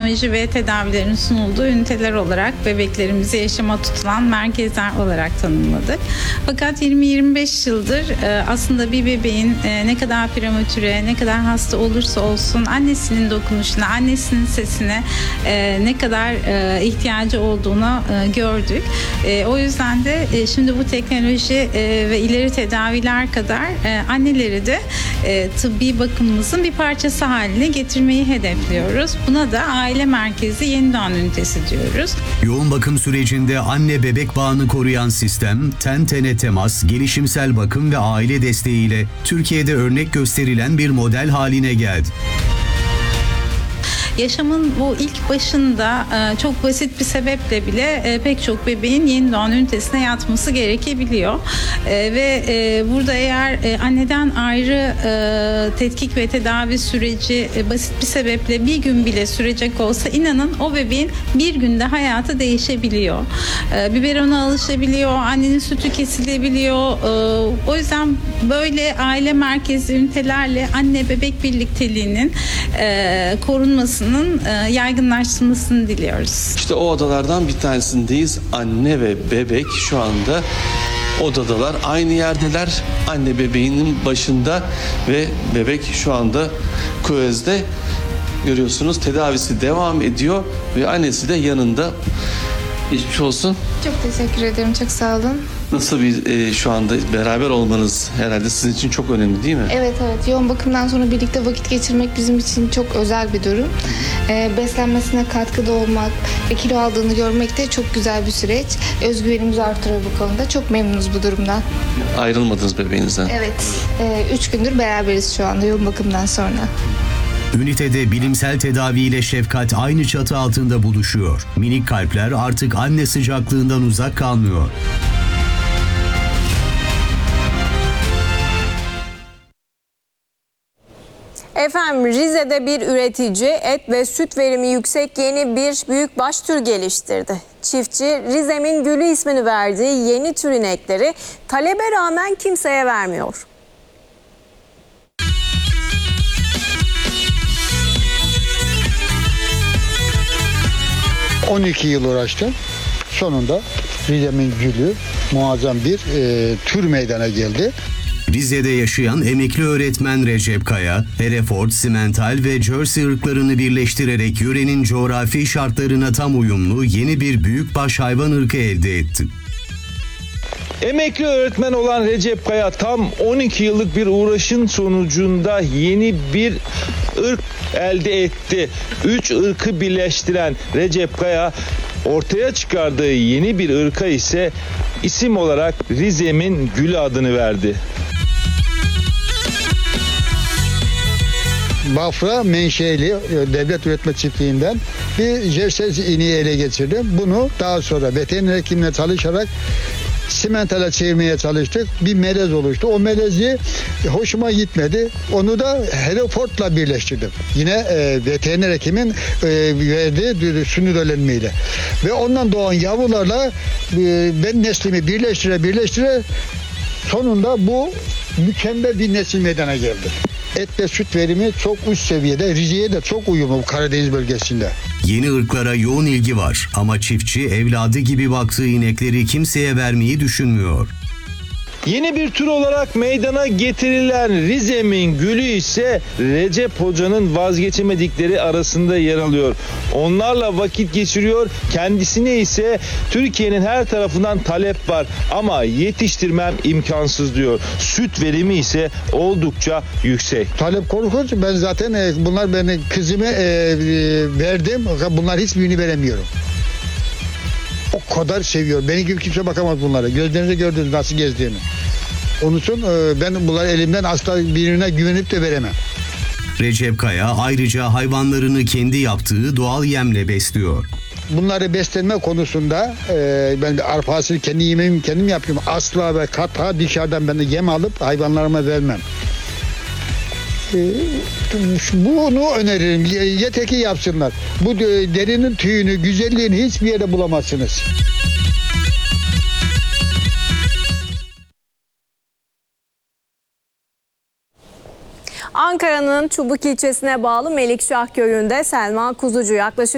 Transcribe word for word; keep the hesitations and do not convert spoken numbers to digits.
teknoloji ve tedavilerin sunulduğu üniteler olarak bebeklerimizi yaşama tutulan merkezler olarak tanımladık. Fakat yirmi yirmi beş yıldır aslında bir bebeğin ne kadar prematüre, ne kadar hasta olursa olsun annesinin dokunuşuna, annesinin sesine ne kadar ihtiyacı olduğunu gördük. O yüzden de şimdi bu teknoloji ve ileri tedaviler kadar anneleri de tıbbi bakımımızın bir parçası haline getirmeyi hedefliyoruz. Buna da aile merkezi yeni doğan ünitesi diyoruz. Yoğun bakım sürecinde anne bebek bağını koruyan sistem, ten tene temas, gelişimsel bakım ve aile desteğiyle Türkiye'de örnek gösterilen bir model haline geldi. Yaşamın bu ilk başında çok basit bir sebeple bile pek çok bebeğin yeni doğan ünitesine yatması gerekebiliyor. Ve burada eğer anneden ayrı tetkik ve tedavi süreci basit bir sebeple bir gün bile sürecek olsa inanın o bebeğin bir günde hayatı değişebiliyor. Biberona alışabiliyor, annenin sütü kesilebiliyor. O yüzden böyle aile merkezi ünitelerle anne bebek birlikteliğinin korunmasını, yaygınlaştırmasını diliyoruz. İşte o odalardan bir tanesindeyiz. Anne ve bebek şu anda odadalar. Aynı yerdeler. Anne bebeğinin başında ve bebek şu anda küvezde. Görüyorsunuz tedavisi devam ediyor ve annesi de yanında. Geçmiş olsun. Çok teşekkür ederim. Çok sağ olun. Nasıl bir e, şu anda beraber olmanız herhalde sizin için çok önemli değil mi? Evet evet. Yoğun bakımdan sonra birlikte vakit geçirmek bizim için çok özel bir durum. Ee, beslenmesine katkıda olmak ve kilo aldığını görmek de çok güzel bir süreç. Özgüvenimizi artırıyor bu konuda. Çok memnunuz bu durumdan. Ayrılmadınız bebeğinizden. Evet. Ee, üç gündür beraberiz şu anda yoğun bakımdan sonra. Ünitede bilimsel tedaviyle şefkat aynı çatı altında buluşuyor. Minik kalpler artık anne sıcaklığından uzak kalmıyor. Efendim Rize'de bir üretici et ve süt verimi yüksek yeni bir büyükbaş tür geliştirdi. Çiftçi Rize'min Gülü ismini verdiği yeni tür inekleri talebe rağmen kimseye vermiyor. on iki yıl uğraştım. Sonunda Rize'min Gülü muazzam bir e, tür meydana geldi. Rize'de yaşayan emekli öğretmen Recep Kaya, Hereford, Simmental ve Jersey ırklarını birleştirerek yörenin coğrafi şartlarına tam uyumlu yeni bir büyükbaş hayvan ırkı elde etti. Emekli öğretmen olan Recep Kaya tam on iki yıllık bir uğraşın sonucunda yeni bir ırk elde etti. Üç ırkı birleştiren Recep Kaya ortaya çıkardığı yeni bir ırka ise isim olarak Rize'min Gülü adını verdi. Bafra menşeli devlet üretme çiftliğinden bir Jersey ineği ele geçirdim. Bunu daha sonra veteriner hekimle çalışarak Simmental'a çevirmeye çalıştık. Bir melez oluştu. O melezi hoşuma gitmedi. Onu da Hereford'la birleştirdim. Yine e, veteriner hekimin e, verdiği sünni döllenmeyle. Ve ondan doğan yavrularla e, ben neslimi birleştire birleştire sonunda bu mükemmel bir nesil meydana geldi. Et ve süt verimi çok üst seviyede. Rize'ye de çok uyumlu bu Karadeniz bölgesinde. Yeni ırklara yoğun ilgi var ama çiftçi evladı gibi baktığı inekleri kimseye vermeyi düşünmüyor. Yeni bir tür olarak meydana getirilen Rize'min Gülü ise Recep Hoca'nın vazgeçemedikleri arasında yer alıyor. Onlarla vakit geçiriyor, kendisine ise Türkiye'nin her tarafından talep var ama yetiştirmem imkansız diyor. Süt verimi ise oldukça yüksek. Talep korkunç. Ben zaten e, bunlar beni kızımı e, e, verdim. Bunlar hiçbirini veremiyorum. O kadar seviyor. Benim gibi kimse bakamaz bunlara. Gözlerinize gördünüz nasıl gezdiğini. Onun için e, ben bunları elimden asla birine güvenip de veremem. Recep Kaya ayrıca hayvanlarını kendi yaptığı doğal yemle besliyor. Bunları beslenme konusunda e, ben de arpasını kendi yemeğimi kendim yapıyorum. Asla ve kata dışarıdan ben de yem alıp hayvanlarıma vermem. E, bunu öneririm. Yeter ki yapsınlar. Bu derinin tüyünü, güzelliğini hiçbir yerde bulamazsınız. Ankara'nın Çubuk ilçesine bağlı Melikşah köyünde Selma Kuzucu yaklaşık